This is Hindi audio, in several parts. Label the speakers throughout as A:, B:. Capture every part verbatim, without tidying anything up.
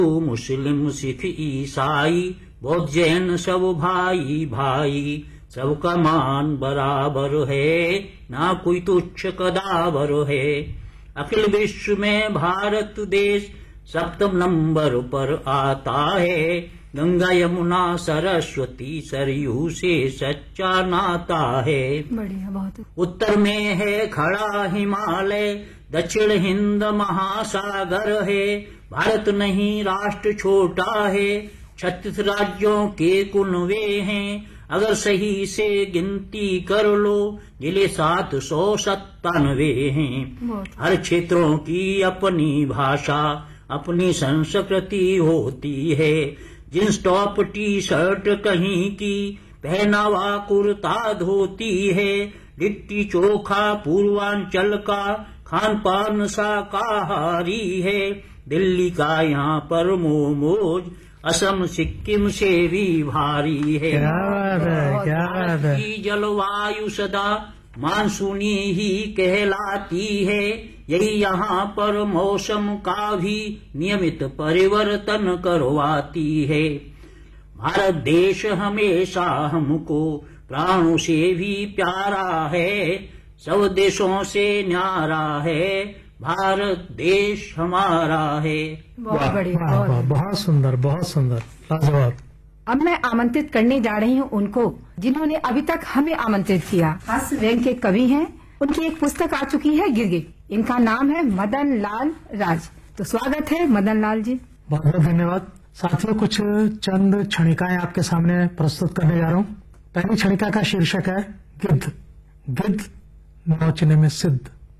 A: मुस्लिम सिख ईसाई बौद्ध जैन सब भाई भाई, सबका मान बराबर है, ना कोई तुच्छ कदावर है। अखिल विश्व में भारत देश सप्तम नंबर पर आता है, गंगा यमुना सरस्वती सरयू से सच्चा नाता है।
B: बढ़िया, बहुत।
A: उत्तर में है खड़ा हिमालय, दक्षिण हिंद महासागर है, भारत नहीं राष्ट्र छोटा है, छत्तीस राज्यों के कुनवे हैं, अगर सही से गिनती कर लो जिले सात सौ सत्तानवे हैं। हर क्षेत्रों की अपनी भाषा अपनी संस्कृति होती है, जींस टॉप टी शर्ट कहीं की, पहनावा कुर्ता धोती है, लिट्टी चोखा पूर्वांचल का, खान पान शाकाहारी है, दिल्ली का यहाँ पर मोमोज असम सिक्किम से भी भारी है।
C: क्या बात है, क्या बात है।
A: की जलवायु सदा मानसूनी ही कहलाती है, यही यहाँ पर मौसम का भी नियमित परिवर्तन करवाती है। भारत देश हमेशा हमको प्राणों से भी प्यारा है, सब देशों से न्यारा है, भारत देश हमारा है।
B: बहुत बढ़िया,
C: बहुत, बहुत सुंदर, बहुत सुंदर, लाजवाब।
B: अब मैं आमंत्रित करने जा रही हूँ उनको जिन्होंने अभी तक हमें आमंत्रित किया। हास्य व्यंग्य के कवि हैं, उनकी एक पुस्तक आ चुकी है गिरगिट। इनका नाम है मदन लाल राज। तो स्वागत है मदन लाल जी।
C: बहुत बहुत धन्यवाद। साथियों, कुछ चंद क्षणिकाएं आपके सामने प्रस्तुत करने जा रहा हूँ। पहली क्षणिका का शीर्षक है गिद्ध। गिद्ध नोचने में सिद्ध।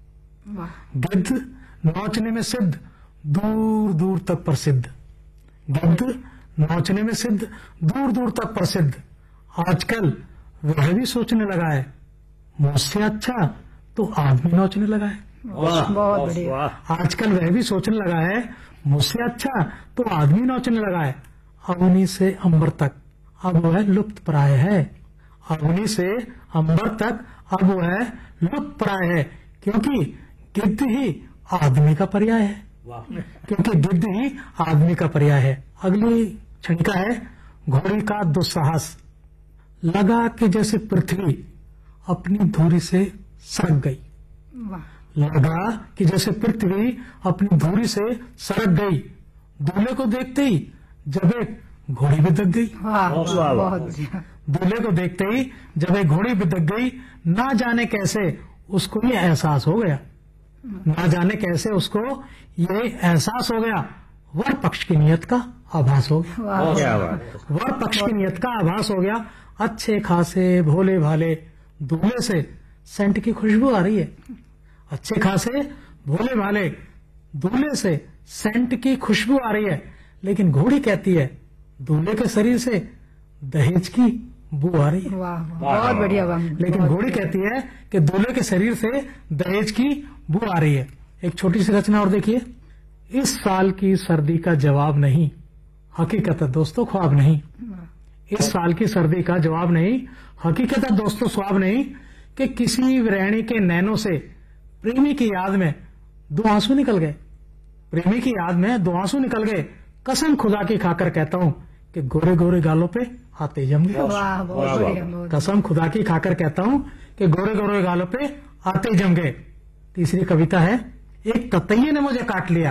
C: गिद्ध नोचने में सिद्ध, दूर दूर तक प्रसिद्ध। गिद्ध नोचने में सिद्ध, दूर दूर तक प्रसिद्ध। आजकल वह भी सोचने लगा है, मुझसे अच्छा तो आदमी नोचने लगा है।
A: वाह,
B: बहुत बढ़िया।
C: आजकल वह भी सोचने लगा है, मुझसे अच्छा तो आदमी नोचने लगा है। अवनी से अंबर तक अब वह लुप्त प्राय है। अवनी से अंबर तक अब वह लुप्त प्राय है, क्योंकि गिद्ध ही आदमी का पर्याय है। क्योंकि गिद्ध ही आदमी का पर्याय है। अगली क्षणिका है घोड़ी का दुस्साहस। लगा कि जैसे पृथ्वी अपनी धुरी से सरक गई। लगा कि जैसे पृथ्वी अपनी धुरी से सरक गई। दूल्हे को देखते ही जब एक घोड़ी भी दब गई। दूल्हे को देखते ही जब एक घोड़ी भी दब गई, ना जाने कैसे उसको ये एहसास हो गया। ना जाने कैसे उसको ये एहसास हो गया, वर पक्ष की नियत का आभास हो गया। वर पक्ष की नियत का आभास हो गया। अच्छे खासे भोले भाले दूल्हे से सेंट की खुशबू आ रही है। अच्छे खासे भोले भाले दूल्हे से सेंट की खुशबू आ रही है, लेकिन घोड़ी कहती है दूल्हे के शरीर से दहेज की बू आ रही है।
B: बहुत बढ़िया।
C: लेकिन घोड़ी कहती है कि दूल्हे के शरीर से दहेज की बू आ रही है। एक छोटी सी रचना और देखिए। इस साल की सर्दी का जवाब नहीं, हकीकत है दोस्तों ख्वाब नहीं। इस साल की सर्दी का जवाब नहीं, हकीकत है दोस्तों ख्वाब नहीं, कि किसी विरहणी के नैनों से प्रेमी की याद में दो आंसू निकल गए। प्रेमी की याद में दो आंसू निकल गए। कसम खुदा की खाकर कहता हूँ कि गोरे गोरे गालों पे आते जम गए। कसम खुदा की खाकर कहता हूँ कि गोरे गोरे गालों पे आते जम गए। तीसरी कविता है एक ततैये ने मुझे काट लिया।